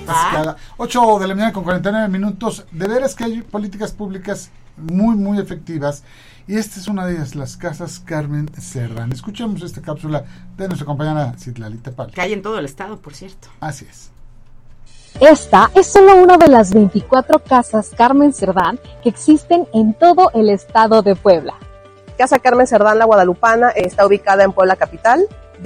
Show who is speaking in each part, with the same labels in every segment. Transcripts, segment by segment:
Speaker 1: cascada. 8 de la mañana con 49 minutos. De veras que hay políticas públicas muy, muy efectivas. Y esta es una de ellas, las casas Carmen Cerdán. Escuchemos esta cápsula de nuestra compañera Citlali Tepali.
Speaker 2: Que hay en todo el estado, por cierto.
Speaker 1: Así es.
Speaker 3: Esta es solo una de las 24 casas Carmen Cerdán que existen en todo el estado de Puebla.
Speaker 4: Casa Carmen Cerdán La Guadalupana está ubicada en Puebla capital.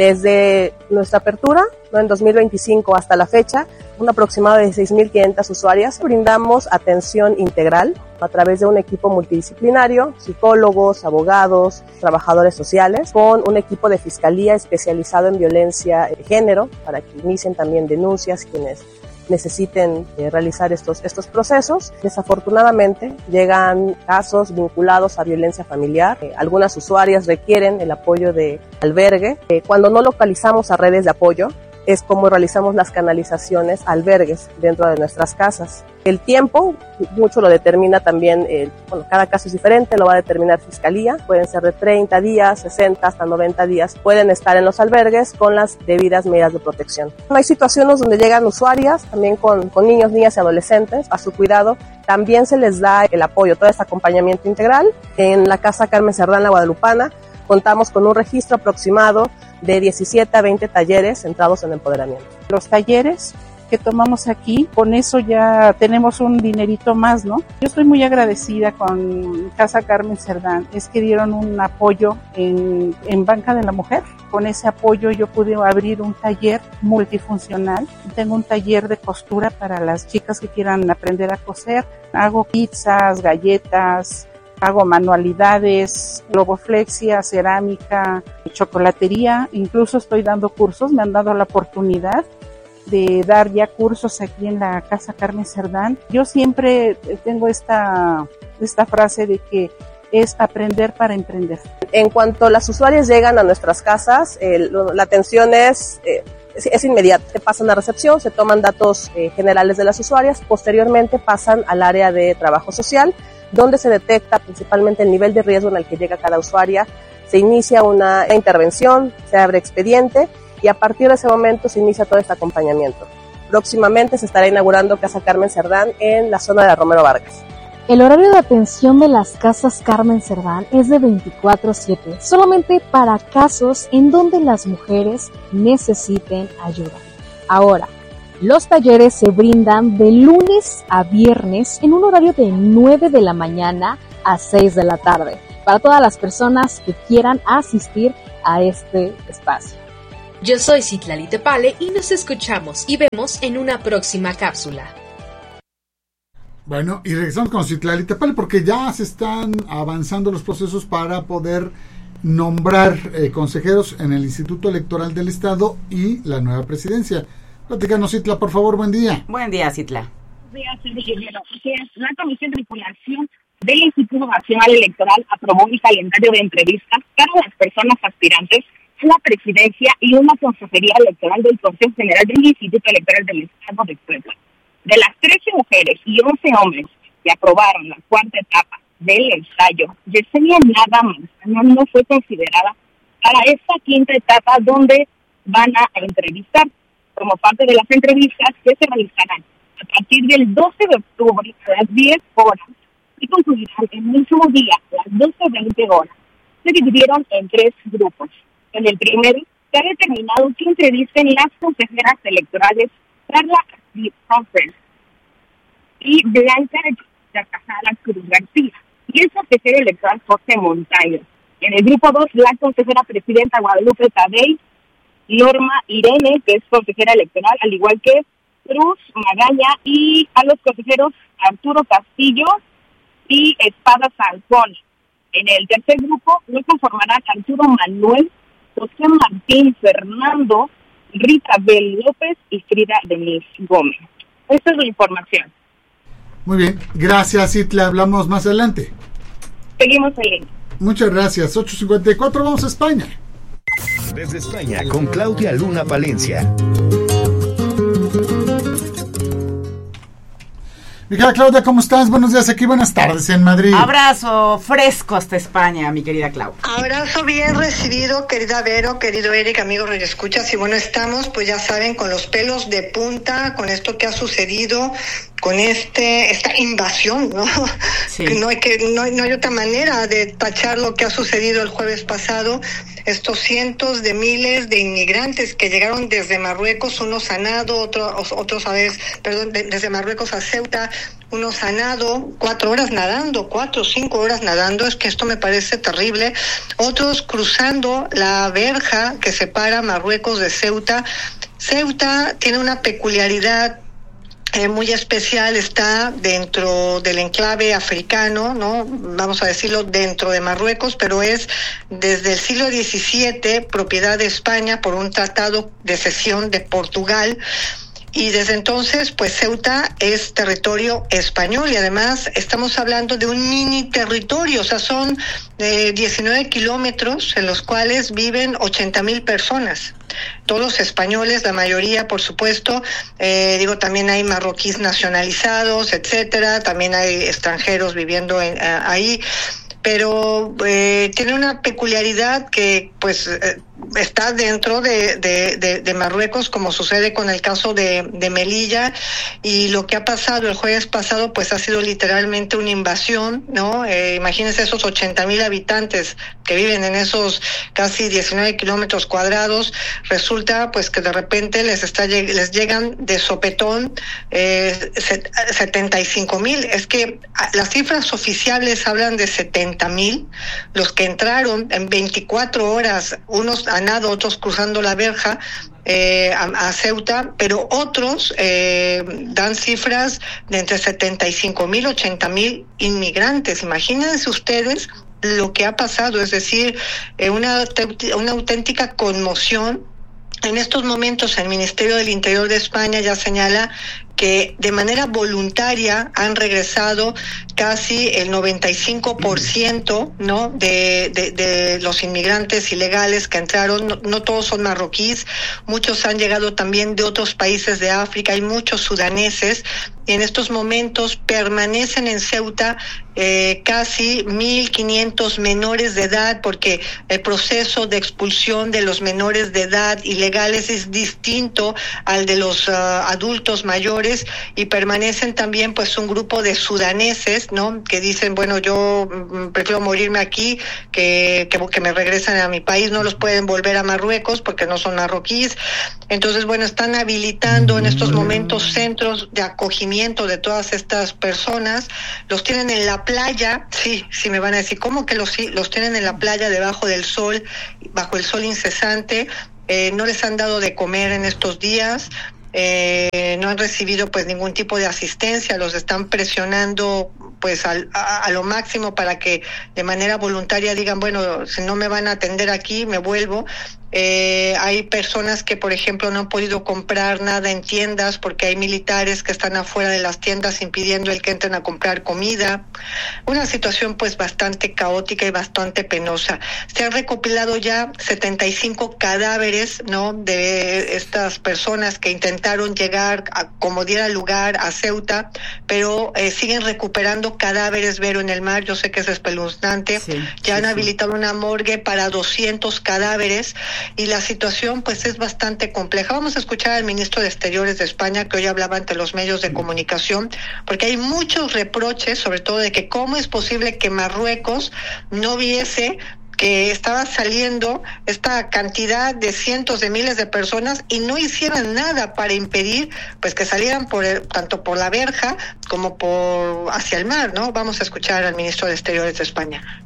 Speaker 4: Desde nuestra apertura, en 2025 hasta la fecha, un aproximado de 16.500 usuarias. Brindamos atención integral a través de un equipo multidisciplinario, psicólogos, abogados, trabajadores sociales, con un equipo de fiscalía especializado en violencia de género, para que inicien también denuncias quienes necesiten realizar estos procesos. Desafortunadamente llegan casos vinculados a violencia familiar. Algunas usuarias requieren el apoyo de albergue. Cuando no localizamos a redes de apoyo, es como realizamos las canalizaciones a albergues dentro de nuestras casas. El tiempo, mucho lo determina también, cada caso es diferente, lo va a determinar Fiscalía. Pueden ser de 30 días, 60 hasta 90 días. Pueden estar en los albergues con las debidas medidas de protección. Hay situaciones donde llegan usuarias, también con niños, niñas y adolescentes, a su cuidado. También se les da el apoyo, todo este acompañamiento integral. En la Casa Carmen Cerdán La Guadalupana contamos con un registro aproximado de 17 a 20 talleres centrados en empoderamiento.
Speaker 5: Los talleres que tomamos aquí, con eso ya tenemos un dinerito más, ¿no? Yo estoy muy agradecida con Casa Carmen Cerdán, es que dieron un apoyo en Banca de la Mujer. Con ese apoyo yo pude abrir un taller multifuncional. Tengo un taller de costura para las chicas que quieran aprender a coser. Hago pizzas, galletas, hago manualidades, globoflexia, cerámica, chocolatería, incluso estoy dando cursos, me han dado la oportunidad de dar ya cursos aquí en la Casa Carmen Cerdán. Yo siempre tengo esta frase de que es aprender para emprender.
Speaker 4: En cuanto las usuarias llegan a nuestras casas, la atención es inmediata. Se pasan a recepción, se toman datos generales de las usuarias, posteriormente pasan al área de trabajo social, donde se detecta principalmente el nivel de riesgo en el que llega cada usuaria, se inicia una intervención, se abre expediente y a partir de ese momento se inicia todo este acompañamiento. Próximamente se estará inaugurando Casa Carmen Cerdán en la zona de la Romero Vargas.
Speaker 3: El horario de atención de las casas Carmen Cerdán es de 24/7, solamente para casos en donde las mujeres necesiten ayuda. Ahora, los talleres se brindan de lunes a viernes en un horario de 9 de la mañana a 6 de la tarde, para todas las personas que quieran asistir a este espacio.
Speaker 6: Yo soy Citlali Tepali y nos escuchamos y vemos en una próxima cápsula.
Speaker 1: Bueno, y regresamos con Citlali Tepali porque ya se están avanzando los procesos para poder nombrar consejeros en el Instituto Electoral del Estado y la nueva presidencia. Platícanos, Citla, por favor, buen día.
Speaker 2: Buen día, Citla.
Speaker 7: Buenos días, la Comisión de Vinculación del Instituto Nacional Electoral aprobó el calendario de entrevistas para las personas aspirantes a la presidencia y una consejería electoral del Consejo General del Instituto Electoral del Estado de Puebla. De las 13 mujeres y 11 hombres que aprobaron la cuarta etapa del ensayo, Yesenia Nada Manzano no fue considerada para esta quinta etapa donde van a entrevistar, como parte de las entrevistas que se realizarán a partir del 12 de octubre a las 10 horas y concluirán el mismo día a las 12:20 horas. Se dividieron en 3 grupos. En el primero se ha determinado que entrevisten las consejeras electorales Carla Conference y Blanca Yacajala Cruz García y el consejero electoral José Montaño. En el grupo 2, la consejera presidenta Guadalupe Tadei, Norma Irene, que es consejera electoral, al igual que Cruz Magaña, y a los consejeros Arturo Castillo y Espada Salcón. En el tercer grupo lo conformarán Arturo Manuel, José Martín Fernando, Rita Bel López y Frida Denise Gómez. Esta es la información.
Speaker 1: Muy bien, gracias, Citla. Hablamos más adelante.
Speaker 7: Seguimos en línea.
Speaker 1: Muchas gracias. 8:54, vamos a España.
Speaker 8: Desde España, con Claudia Luna Palencia.
Speaker 1: Mi querida Claudia, ¿cómo estás? Buenos días aquí, buenas tardes en Madrid.
Speaker 2: Abrazo fresco hasta España, mi querida Clau.
Speaker 9: Abrazo bien recibido, querida Vero, querido Eric, amigos radioescuchas. Y bueno, estamos, pues ya saben, con los pelos de punta, con esto que ha sucedido, con esta invasión, ¿no? Sí. No hay otra manera de tachar lo que ha sucedido el jueves pasado. Estos cientos de miles de inmigrantes que llegaron desde Marruecos, unos a nado, otros a veces, desde Marruecos a Ceuta, unos a nado, 4 o 5 horas nadando, es que esto me parece terrible. Otros cruzando la verja que separa Marruecos de Ceuta. Ceuta tiene una peculiaridad muy especial, está dentro del enclave africano, ¿no? Vamos a decirlo, dentro de Marruecos, pero es desde el siglo XVII propiedad de España por un tratado de cesión de Portugal. Y desde entonces, pues Ceuta es territorio español y además estamos hablando de un mini territorio, o sea, son 19 kilómetros en los cuales viven 80,000 personas. Todos españoles, la mayoría, por supuesto, también hay marroquíes nacionalizados, etcétera, también hay extranjeros viviendo ahí, pero tiene una peculiaridad que, pues, está dentro de Marruecos, como sucede con el caso de Melilla, y lo que ha pasado el jueves pasado pues ha sido literalmente una invasión, ¿no? Imagínense esos 80,000 habitantes que viven en esos casi 19 kilómetros cuadrados, resulta pues que de repente les llegan de sopetón 75,000, es que las cifras oficiales hablan de 70,000, los que entraron en 24 horas, unos a nado, otros cruzando la verja a Ceuta, pero otros dan cifras de entre 75,000 y 80,000 inmigrantes. Imagínense ustedes lo que ha pasado, es decir, una auténtica conmoción. En estos momentos el Ministerio del Interior de España ya señala que de manera voluntaria han regresado casi el 95%, ¿no? de los inmigrantes ilegales que entraron. No todos son marroquíes, muchos han llegado también de otros países de África, hay muchos sudaneses, y en estos momentos permanecen en Ceuta casi 1,500 menores de edad, porque el proceso de expulsión de los menores de edad ilegales es distinto al de los adultos mayores, y permanecen también pues un grupo de sudaneses, ¿no? Que dicen, bueno, yo prefiero morirme aquí que me regresen a mi país, no los pueden volver a Marruecos porque no son marroquíes. Entonces, bueno, están habilitando en estos momentos centros de acogimiento de todas estas personas, los tienen en la playa, sí me van a decir, ¿cómo que los tienen en la playa debajo del sol, bajo el sol incesante? No les han dado de comer en estos días, no han recibido pues ningún tipo de asistencia, los están presionando pues a lo máximo para que de manera voluntaria digan, bueno, si no me van a atender aquí, me vuelvo. Hay personas que, por ejemplo, no han podido comprar nada en tiendas porque hay militares que están afuera de las tiendas impidiendo el que entren a comprar comida. Una situación pues bastante caótica y bastante penosa. Se han recopilado ya 75 cadáveres, ¿no? De estas personas que intentaron llegar como diera lugar a Ceuta, pero siguen recuperando cadáveres, Vero, en el mar. Yo sé que es espeluznante. Sí, ya han habilitado una morgue para 200 cadáveres. Y la situación pues es bastante compleja. Vamos a escuchar al ministro de Exteriores de España, que hoy hablaba ante los medios de comunicación, porque hay muchos reproches, sobre todo de que cómo es posible que Marruecos no viese que estaba saliendo esta cantidad de cientos de miles de personas y no hicieran nada para impedir pues que salieran tanto por la verja como hacia el mar, ¿no? Vamos a escuchar al ministro de Exteriores de España.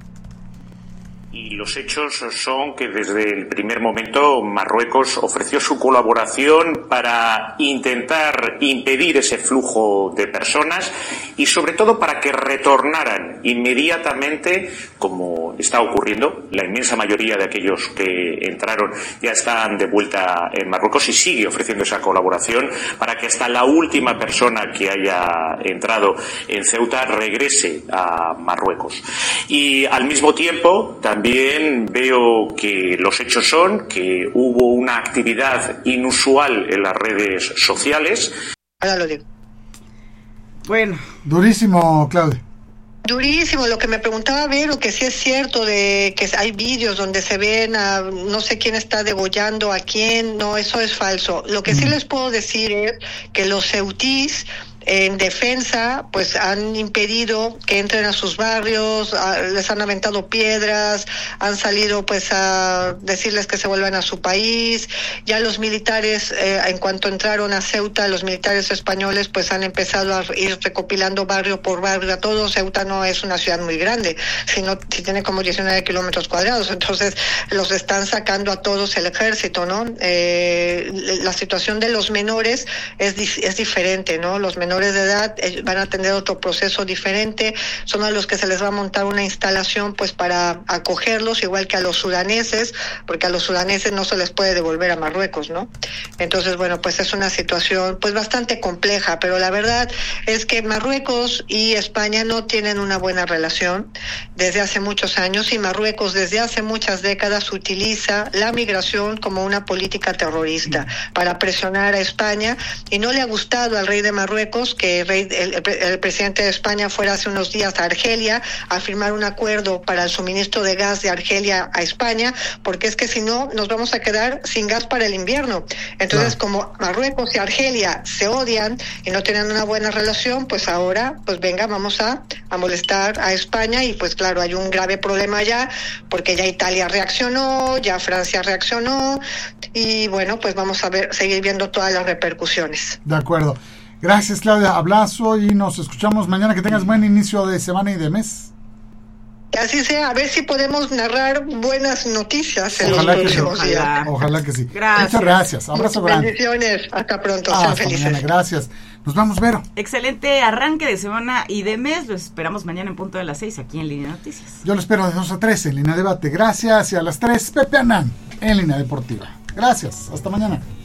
Speaker 10: Y los hechos son que desde el primer momento Marruecos ofreció su colaboración para intentar impedir ese flujo de personas y sobre todo para que retornaran inmediatamente, como está ocurriendo. La inmensa mayoría de aquellos que entraron ya están de vuelta en Marruecos y sigue ofreciendo esa colaboración para que hasta la última persona que haya entrado en Ceuta regrese a Marruecos. Y al mismo tiempo también veo que los hechos son que hubo una actividad inusual en las redes sociales.
Speaker 9: Ahora lo digo.
Speaker 2: Bueno.
Speaker 1: Durísimo, Claudia.
Speaker 9: Durísimo. Lo que me preguntaba Vero, que sí es cierto de que hay vídeos donde se ven a no sé quién está degollando a quién. No, eso es falso. Lo que sí les puedo decir es que los ceutís en defensa pues han impedido que entren a sus barrios, les han aventado piedras, han salido pues a decirles que se vuelvan a su país. Ya los militares, en cuanto entraron a Ceuta, los militares españoles pues han empezado a ir recopilando barrio por barrio a todos. Ceuta no es una ciudad muy grande, si tiene como 19 kilómetros cuadrados, entonces los están sacando a todos el ejército, ¿no? La situación de los menores es diferente, ¿no? Los menores de edad van a tener otro proceso diferente, son a los que se les va a montar una instalación pues para acogerlos, igual que a los sudaneses, porque a los sudaneses no se les puede devolver a Marruecos, ¿no? Entonces, bueno, pues es una situación pues bastante compleja, pero la verdad es que Marruecos y España no tienen una buena relación desde hace muchos años, y Marruecos desde hace muchas décadas utiliza la migración como una política terrorista para presionar a España, y no le ha gustado al rey de Marruecos que el presidente de España fuera hace unos días a Argelia a firmar un acuerdo para el suministro de gas de Argelia a España, porque es que si no nos vamos a quedar sin gas para el invierno. Entonces, como Marruecos y Argelia se odian y no tienen una buena relación, pues ahora, pues venga, vamos a molestar a España, y pues claro, hay un grave problema allá, porque ya Italia reaccionó, ya Francia reaccionó, y bueno, pues vamos a seguir viendo todas las repercusiones.
Speaker 1: De acuerdo. Gracias, Claudia. Abrazo y nos escuchamos mañana. Que tengas buen inicio de semana y de mes.
Speaker 9: Que así sea. A ver si podemos narrar buenas noticias en los próximos días.
Speaker 1: Ojalá que sí.
Speaker 2: Gracias.
Speaker 1: Muchas gracias. Abrazo grande.
Speaker 9: Bendiciones. Hasta pronto. Sean felices.
Speaker 1: Mañana. Gracias. Nos vamos, Vero.
Speaker 2: Excelente arranque de semana y de mes. Los esperamos mañana en punto de las 6 aquí en Línea Noticias.
Speaker 1: Yo lo espero de 2 a 3 en Línea Debate. Gracias. Y a las 3, Pepe Anán en Línea Deportiva. Gracias. Hasta mañana.